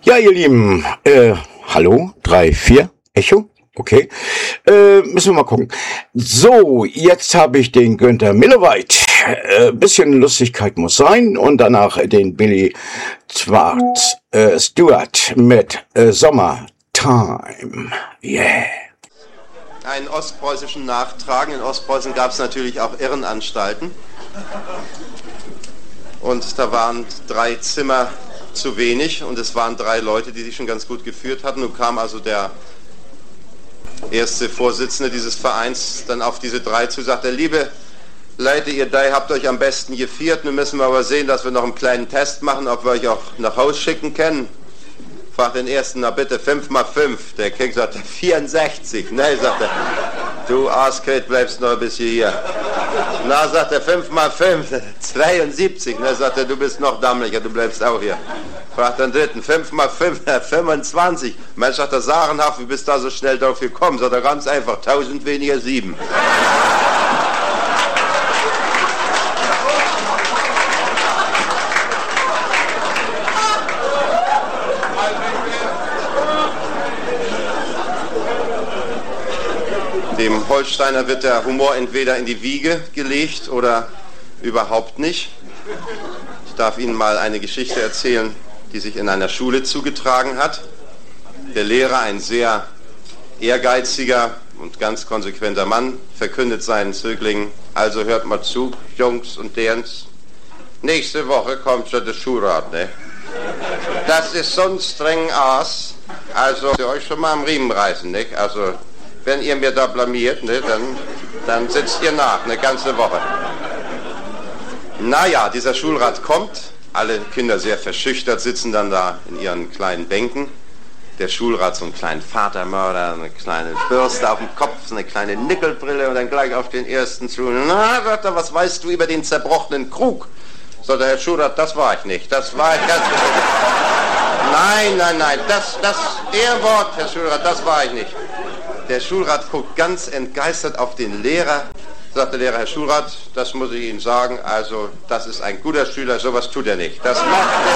Ja, ihr Lieben, hallo, 3, 4, Echo, okay, müssen wir mal gucken. So, jetzt habe ich den Günther Milleweit, bisschen Lustigkeit muss sein, und danach den Billy Stewart mit Summertime, yeah. Einen ostpreußischen Nachtragen. In Ostpreußen gab es natürlich auch Irrenanstalten. Und da waren 3 Zimmer zu wenig und es waren 3 Leute, die sich schon ganz gut geführt hatten. Nun kam also der erste Vorsitzende dieses Vereins dann auf diese 3 zu, sagte, liebe Leute, ihr 3 habt euch am besten geführt, nun müssen wir aber sehen, dass wir noch einen kleinen Test machen, ob wir euch auch nach Hause schicken können. Fragt den ersten, na bitte 5 mal 5. Der King sagte 64. Ne, sagt er, du Arschkate, bleibst noch ein bisschen hier. Na, sagt er 5 mal 5, 72. Ne, sagt er, du bist noch dammlicher, du bleibst auch hier. Fragt den dritten, 5 mal 5, 25. Mensch, sagt er, sagenhaft, wie bist du da so schnell drauf gekommen? Sagt er, ganz einfach, 1000 weniger 7. Dem Holsteiner wird der Humor entweder in die Wiege gelegt oder überhaupt nicht. Ich darf Ihnen mal eine Geschichte erzählen, die sich in einer Schule zugetragen hat. Der Lehrer, ein sehr ehrgeiziger und ganz konsequenter Mann, verkündet seinen Zöglingen, also hört mal zu, Jungs und Derns, nächste Woche kommt schon der Schulrat, ne? Das ist so ein streng Aas, also ihr euch schon mal am Riemen reißen, ne? Also wenn ihr mir da blamiert, ne, dann sitzt ihr nach, eine ganze Woche. Naja, dieser Schulrat kommt, alle Kinder sehr verschüchtert sitzen dann da in ihren kleinen Bänken. Der Schulrat so einen kleinen Vatermörder, eine kleine Bürste auf dem Kopf, so eine kleine Nickelbrille und dann gleich auf den ersten zu. Na, sagt er, was weißt du über den zerbrochenen Krug? Sagt der Herr Schulrat, das war ich nicht, das war ich ganz bestimmt. Nein, das Ehrwort, Herr Schulrat, das war ich nicht. Der Schulrat guckt ganz entgeistert auf den Lehrer, sagt der Lehrer, Herr Schulrat, das muss ich Ihnen sagen, also das ist ein guter Schüler, sowas tut er nicht. Das macht er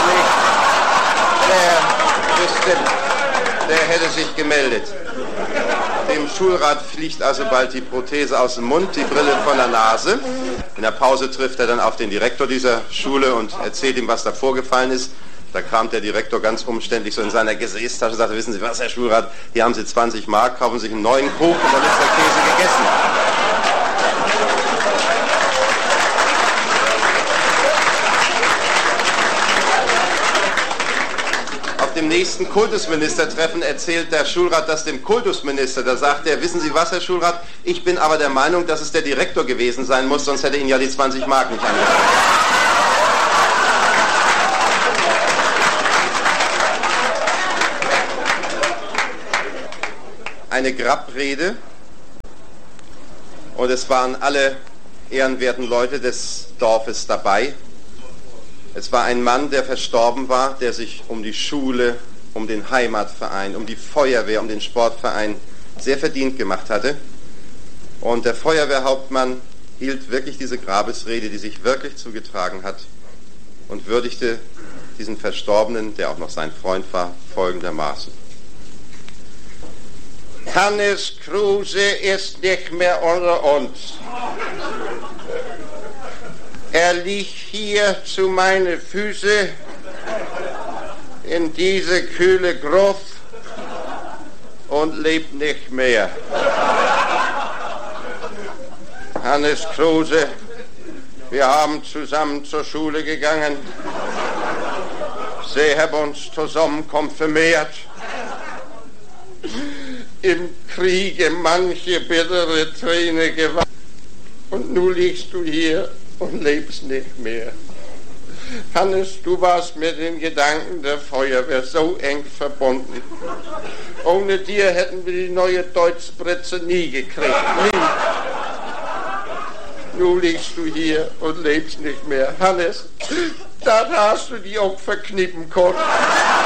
nicht. Der hätte sich gemeldet. Dem Schulrat fliegt also bald die Prothese aus dem Mund, die Brille von der Nase. In der Pause trifft er dann auf den Direktor dieser Schule und erzählt ihm, was da vorgefallen ist. Da kramt der Direktor ganz umständlich so in seiner Gesäßtasche und sagt, wissen Sie was, Herr Schulrat, hier haben Sie 20 Mark, kaufen sich einen neuen Krug und dann ist der Käse gegessen. Auf dem nächsten Kultusministertreffen erzählt der Schulrat das dem Kultusminister. Da sagt er, wissen Sie was, Herr Schulrat, ich bin aber der Meinung, dass es der Direktor gewesen sein muss, sonst hätte Ihnen ja die 20 Mark nicht angehört. Eine Grabrede und es waren alle ehrenwerten Leute des Dorfes dabei. Es war ein Mann, der verstorben war, der sich um die Schule, um den Heimatverein, um die Feuerwehr, um den Sportverein sehr verdient gemacht hatte. Und der Feuerwehrhauptmann hielt wirklich diese Grabesrede, die sich wirklich zugetragen hat, und würdigte diesen Verstorbenen, der auch noch sein Freund war, folgendermaßen. Hannes Kruse ist nicht mehr unter uns. Er liegt hier zu meinen Füßen in diese kühle Gruft und lebt nicht mehr. Hannes Kruse, wir haben zusammen zur Schule gegangen. Sie haben uns zusammen konfirmiert. Im Kriege manche bittere Träne geweint. Und nun liegst du hier und lebst nicht mehr. Hannes, du warst mit den Gedanken der Feuerwehr so eng verbunden. Ohne dir hätten wir die neue Deutschspritze nie gekriegt. Nie. Nun liegst du hier und lebst nicht mehr. Hannes, da hast du die auch verknippen können.